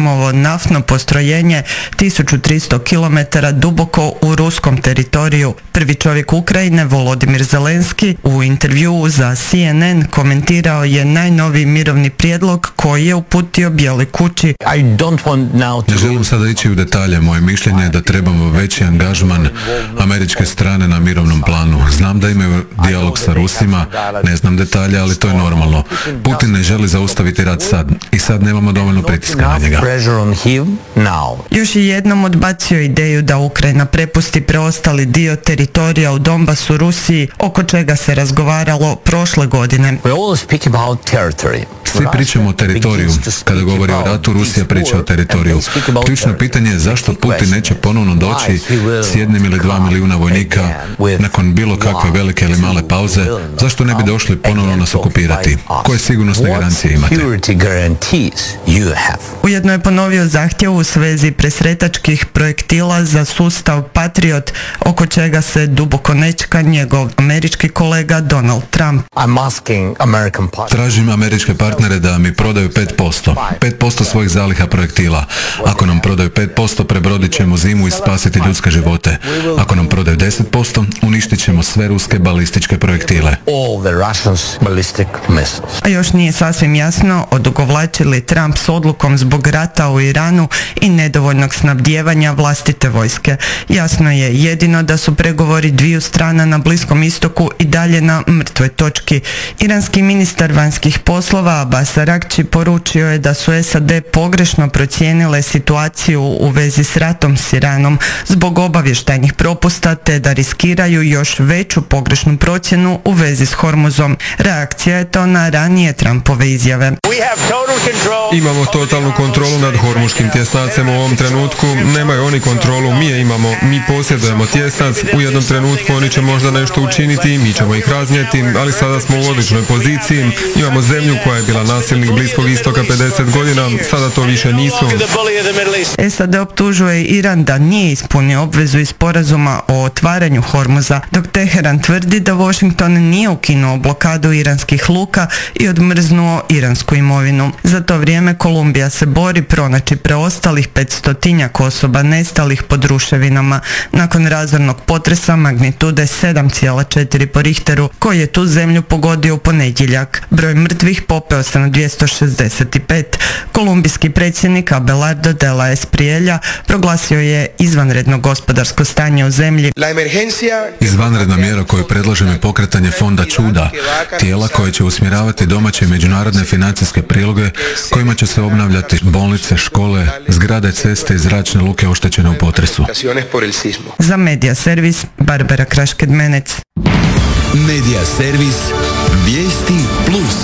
Atomovo naftno postrojenje 1300 km duboko u ruskom teritoriju. Prvi čovjek Ukrajine, Volodimir Zelenski, u intervjuu za CNN komentirao je najnoviji mirovni prijedlog koji je uputio Bijeloj kući. Ne želim sada ići u detalje. Moje mišljenje je da trebamo veći angažman američke strane na mirovnom planu. Znam da imaju dijalog sa Rusima, ne znam detalje, ali to je normalno. Putin ne želi zaustaviti rat sad i sad nemamo dovoljno pritiska na njega. Još je jednom odbacio ideju da Ukrajina prepusti preostali dio teritorija u Donbasu Rusiji, oko čega se razgovaralo prošle godine. Svi pričamo o teritoriju. Kada govori o ratu, Rusija priča o teritoriju. Ključno pitanje je zašto Putin neće ponovno doći s 1 ili 2 milijuna vojnika nakon bilo kakve velike ili male pauze. Zašto ne bi došli ponovno nas okupirati? Koje sigurnosne garancije imate? Ujedno je ponovio zahtjev u svezi presretačkih projektila za sustav Patriot, oko čega se duboko nečka njegov američki kolega Donald Trump. Tražim američke partnere da mi prodaju 5%. 5% svojih zaliha projektila. Ako nam prodaju 5%, prebrodit ćemo zimu i spasiti ljudske živote. Ako nam prodaju 10%, uništit ćemo sve ruske balističke projektile. A još nije sasvim jasno odugovlači li Trump s odlukom zbog rata u Iranu i nedovoljnog snabdijevanja vlastite vojske. Jasno je jedino da su pregovori dviju strana na Bliskom istoku i dalje na mrtvoj točki. Iranski ministar vanjskih poslova Abbas Araghchi poručio je da su SAD pogrešno procijenile situaciju u vezi s ratom s Iranom zbog obavještajnih propusta te da riskiraju još veću pogrešnu procjenu u vezi s Hormuzom. Reakcija je to na ranije Trumpove izjave. Imamo totalnu kontrolu nad hormuškim tjesnacem u ovom trenutku. Nemaju oni kontrolu, mi je imamo. Mi posjedujemo tjesnac. U jednom trenutku oni će možda nešto učiniti, mi ćemo ih raznijeti, ali sada smo u odličnoj poziciji. Imamo zemlju koja je bila nasilnik Bliskog istoka 50 godina, sada to više nisu. SAD optužuje Iran da nije ispunio obvezu iz sporazuma o otvaranju Hormuza, dok Teheran tvrdi da Washington nije ukinuo blokadu iranskih luka i odmrznuo iransku imovinu. Za to vrijeme Kolumbija se bori pronaći preostalih 500-tinjak osoba nestalih pod ruševinama nakon razornog potresa magnitude 7,4 po Richteru koji je tu zemlju pogodio u ponedjeljak. Broj mrtvih popeo se na 265. Kolumbijski predsjednik Abelardo de la Espriella proglasio je izvanredno gospodarsko stanje u zemlji. Izvanredna mjera koju predlažem je pokretanje fonda čuda, tijela koje će usmjeravati domaće i međunarodne financijske priloge kojima će se obnavljati bolnice, škole, zgrade, ceste i zračne luke oštećene u potresu. Za Medija servis Barbara Krašked-Menec. Medija servis Vijesti Plus.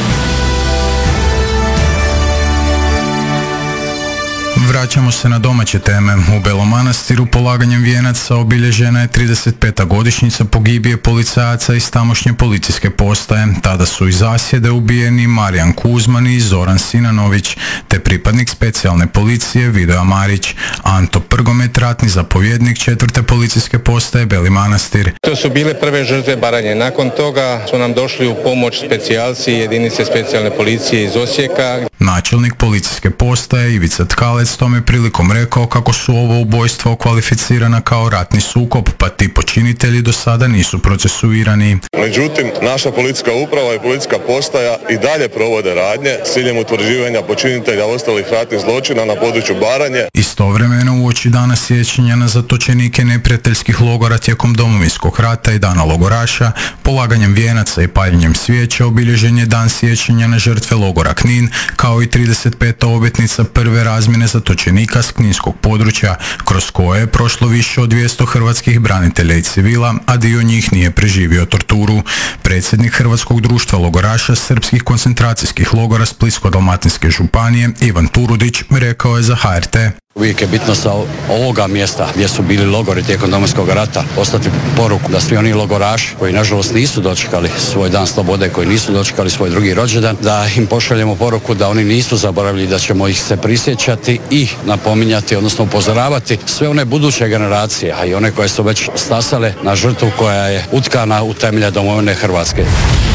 Vraćamo se na domaće teme. U Belom Manastiru polaganjem vijenaca obilježena je 35. godišnjica pogibije policajaca iz tamošnje policijske postaje. Tada su iz zasjede ubijeni Marijan Kuzman i Zoran Sinanović, te pripadnik specijalne policije Video Marić. Anto Prgomet, ratni zapovjednik 4. policijske postaje Beli Manastir. To su bile prve žrtve Baranje. Nakon toga su nam došli u pomoć specijalci jedinice specijalne policije iz Osijeka. Načelnik policijske postaje Ivica Tkalec tome prilikom rekao kako su ovo ubojstvo kvalificirana kao ratni sukob, pa ti počinitelji do sada nisu procesuirani. Međutim, naša policijska uprava i policijska postaja i dalje provode radnje s ciljem utvrđivanja počinitelja ostalih ratnih zločina na području Baranje. Istovremeno uoči dana sjećanja na zatočenike neprijateljskih logora tijekom Domovinskog rata i dana logoraša, polaganjem vijenaca i paljenjem svijeća obilježen je dan sjećanja na žrtve logora Knin, kao i 35. obljetnica prve razmjene zatočenika s kninskog područja, kroz koje je prošlo više od 200 hrvatskih branitelja i civila, a dio njih nije preživio torturu. Predsjednik Hrvatskog društva logoraša srpskih koncentracijskih logora Splitsko-dalmatinske županije Ivan Turudić rekao je za HRT. Uvijek je bitno sa ovoga mjesta gdje su bili logori tijekom Domovinskog rata poslati poruku da svi oni logoraši koji nažalost nisu dočekali svoj dan slobode, koji nisu dočekali svoj drugi rođendan, da im pošaljemo poruku da oni nisu zaboravili, da ćemo ih se prisjećati i napominjati, odnosno upozoravati sve one buduće generacije, a i one koje su već stasale na žrtvu koja je utkana u temelje domovine Hrvatske.